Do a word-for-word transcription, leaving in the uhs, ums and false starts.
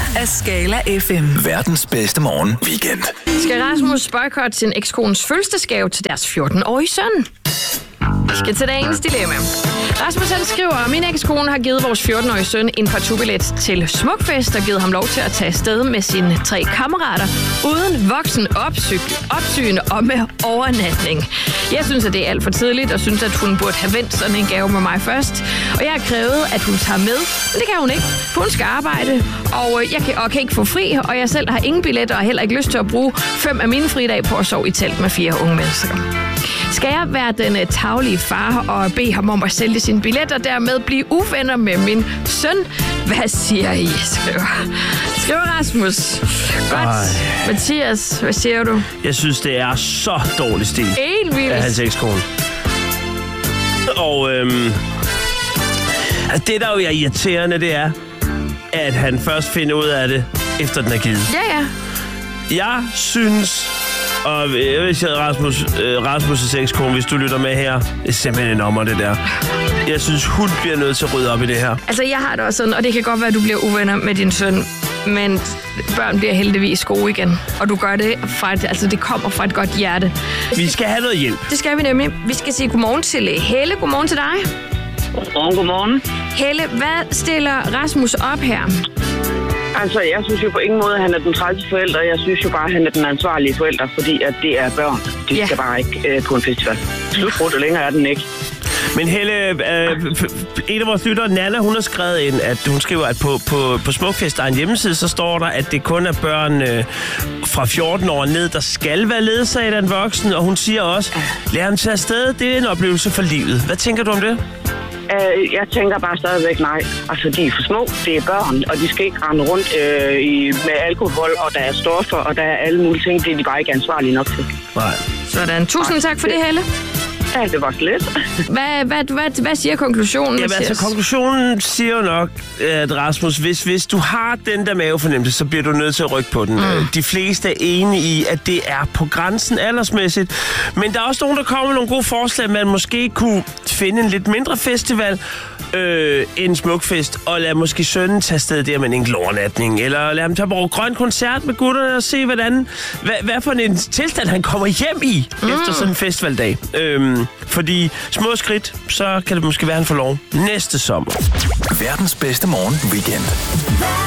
af Skala F M. Verdens bedste morgen weekend. Skal Rasmus boykotte sin ekskones fødselsdagsgave til deres fjorten-årige søn? Vi skal til dagens dilemma. Rasmus han skriver, min ekskone har givet vores fjorten-årige søn en partout-billet til Smukfest og givet ham lov til at tage afsted med sine tre kammerater uden voksen opsy- opsyn og med overnatning. Jeg synes, at det er alt for tidligt og synes, at hun burde have vendt sådan en gave med mig først. Og jeg har krævet, at hun tager med, men det kan hun ikke, for hun skal arbejde, og jeg kan, og kan ikke få fri, og jeg selv har ingen billetter og heller ikke lyst til at bruge fem af mine fridage på at sove i telt med fire unge mennesker. Skal jeg være den uh, taglige far og bede ham om at sælge sin billet og dermed blive uvenner med min søn? Hvad siger I? Skriver, skriver Rasmus. Godt. Ej. Mathias, hvad siger du? Jeg synes, det er så dårlig stil af hans ekskone. Og øhm, altså det, der jo er irriterende, det er, at han først finder ud af det, efter den er givet. Ja, ja. Jeg synes... Og jeg vil sige, Rasmus, øh, Rasmus' ekskone, hvis du lytter med her, det er simpelthen en ommer, det der. Jeg synes, hun bliver nødt til at rydde op i det her. Altså, jeg har det også sådan, og det kan godt være, at du bliver uvenner med din søn, men børn bliver heldigvis gode igen. Og du gør det fra et, altså det kommer fra et godt hjerte. Vi skal have noget hjælp. Det skal vi nemlig. Vi skal sige godmorgen til Helle. Godmorgen til dig. Godmorgen, godmorgen. Helle, hvad stiller Rasmus op her? Altså, jeg synes jo på ingen måde, at han er den trælse forælder. Jeg synes jo bare, at han er den ansvarlige forælder, fordi at det er børn. De ja. skal bare ikke øh, på en festival. Slutbrud, og længere er den ikke. Men Helle, øh, en af vores lyttere, Nana, hun har skrevet ind, at hun skriver, at på, på, på Smukfest, der er en hjemmeside, så står der, at det kun er børn øh, fra fjorten år ned, der skal være ledsaget af en voksen. Og hun siger også, lad ham tage afsted, det er en oplevelse for livet. Hvad tænker du om det? Jeg tænker bare stadigvæk nej. Altså, de er for små, det er børn, og de skal ikke rende rundt øh, i, med alkohol, og der er stoffer, og der er alle mulige ting, det er de bare ikke ansvarlige nok til. Nej. Sådan. Tusind tak for det, Helle. Ja, det var slet. Hvad, hvad, hvad, hvad siger konklusionen? Jamen, altså, konklusionen siger jo nok, at Rasmus, hvis, hvis du har den der mavefornemmelse, så bliver du nødt til at rykke på den. Mm. De fleste er enige i, at det er på grænsen aldersmæssigt. Men der er også nogen, der kommer med nogle gode forslag, man måske kunne finde en lidt mindre festival, øh, en Smukfest, og lade måske sønnen tage sted der med en enkelt overnatning, eller lade ham tage på grøn koncert med gutterne og se, hvordan, hvad, hvad for en tilstand han kommer hjem i mm. efter sådan en festivaldag. Øhm, fordi små skridt, så kan det måske være, han får lov næste sommer. Verdens bedste morgen weekend.